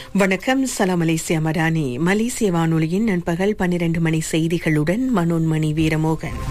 வணக்கம். சலாம் மலேசியா மடானி. மலேசிய வானொலியின் நண்பகல் 12 மணி செய்திகளுடன் மனோன்மணி வீரமோகன்.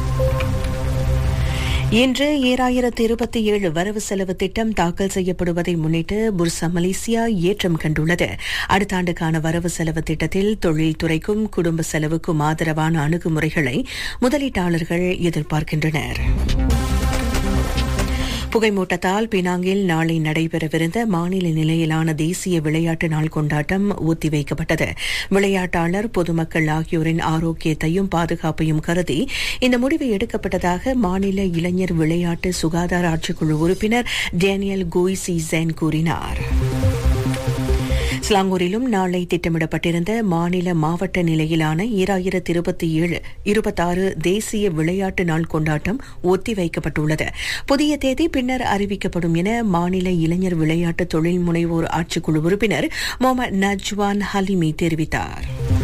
இன்று 2027 வரவு செலவு திட்டம் தாக்கல் செய்யப்படுவதை முன்னிட்டு புர்சா மலேசியா ஏற்றம் கண்டுள்ளது. அடுத்த ஆண்டுக்கான வரவு செலவு திட்டத்தில் தொழில்துறைக்கும் குடும்ப செலவுக்கும் ஆதரவான அணுகுமுறைகளை முதலீட்டாளர்கள் எதிர்பார்க்கின்றனர். புகைமூட்டத்தால் பினாங்கில் நாளை நடைபெறவிருந்த மாநில நிலையிலான தேசிய விளையாட்டு நாள் கொண்டாட்டம் ஒத்திவைக்கப்பட்டது. விளையாட்டாளர், பொதுமக்கள் ஆகியோரின் ஆரோக்கியத்தையும் பாதுகாப்பையும் கருதி இந்த முடிவு எடுக்கப்பட்டதாக மாநில இளைஞர் விளையாட்டு சுகாதார ஆட்சிக்குழு உறுப்பினர் டேனியல் கோய்சி ஜென் கூறினார். ஸ்லாங்கூரிலும் நாளை திட்டமிடப்பட்டிருந்த மாநில மாவட்ட நிலையிலான 2027-26 தேசிய விளையாட்டு நாள் கொண்டாட்டம் ஒத்திவைக்கப்பட்டுள்ளது. புதிய தேதி பின்னர் அறிவிக்கப்படும் என மாநில இளைஞர் விளையாட்டு தொழில் முனைவோர் ஆட்சிக்குழு உறுப்பினர் முகமது நஜ்வான் ஹலிமி தெரிவித்தார்.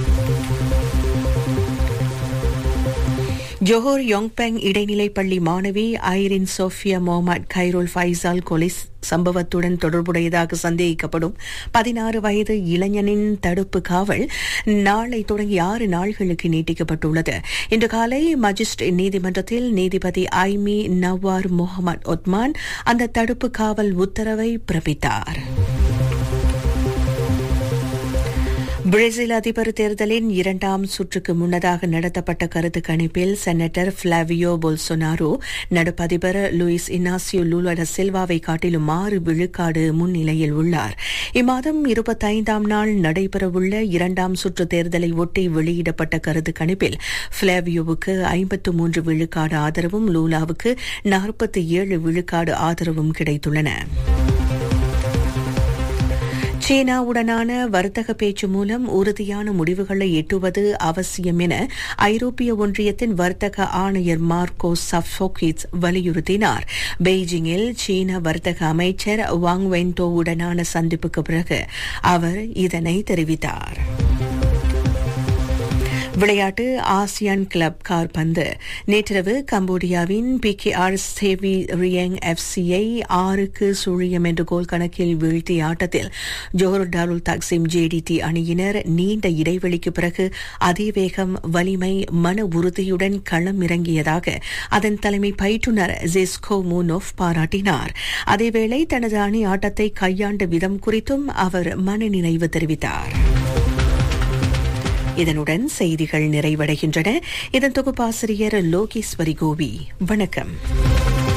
ஜோஹர் யோங்பெங் இடைநிலை பள்ளி மாணவி Irene Sofia Mohammed Khairol Faisal கொலை சம்பவத்துடன் தொடர்புடையதாக சந்தேகிக்கப்படும் 16 வயது இளைஞனின் தடுப்பு காவல் நாளை தொடங்கி 6 நாள்களுக்கு நீட்டிக்கப்பட்டுள்ளது. இன்று காலை மஜிஸ்ட்ரேட் நீதிமன்றத்தில் நீதிபதி ஐமி நவார் முகமது ஒத்மான் அந்த தடுப்பு காவல் உத்தரவை பிறப்பித்தார். பிரேசில் அதிபர் தேர்தலின் 2ஆம் சுற்றுக்கு முன்னதாக நடத்தப்பட்ட கருத்து கணிப்பில் செனட்டர் பிளாவியோ பொல்சோனாரோ நடப்பு அதிபர் லூயிஸ் இனாசியோ லூலா ட சில்வாவை காட்டிலும் 6 விழுக்காடு முன்னிலையில் உள்ளார். இம்மாதம் 25ஆம் நாள் நடைபெறவுள்ள 2ஆம் சுற்று தேர்தலை ஒட்டி வெளியிடப்பட்ட கருத்து கணிப்பில் பிளாவியோவுக்கு 53 விழுக்காடு ஆதரவும் லூலாவுக்கு 47 விழுக்காடு ஆதரவும் கிடைத்துள்ளன. சீனாவுடனான வர்த்தக பேச்சு மூலம் உறுதியான முடிவுகளை எட்டுவது அவசியம் என ஐரோப்பிய ஒன்றியத்தின் வர்த்தக ஆணையர் மார்க்கோ சஃபோகிட்ஸ் வலியுறுத்தினார். பெய்ஜிங்கில் சீன வர்த்தக அமைச்சர் வாங் வென்டோவுடனான சந்திப்புக்கு பிறகு அவர் இதனை தெரிவித்தார். விளையாட்டு. ஆசியான் கிளப் கால்பந்து நேற்றிரவு கம்போடியாவின் PKR சேவி ரியங் FCயை 6-0 என்ற கோல் கணக்கில் வீழ்த்திய ஆட்டத்தில் ஜோஹர் டாருல் தக்சிம் JDT அணியினர் நீண்ட இடைவெளிக்கு பிறகு அதிவேகம், வலிமை, மன உறுதியுடன் களம் இறங்கியதாக அதன் தலைமை பயிற்றுநர் ஜெஸ்கோ மூனோவ் பாராட்டினார். அதேவேளை தனது அணி ஆட்டத்தை கையாண்ட விதம் குறித்தும் அவர் மனநிறைவு தெரிவித்தார். இதனுடன் செய்திகள் நிறைவடைகின்றன. இதன் தொகுப்பாசிரியர் லோகேஸ்வரி கோவி. வணக்கம்.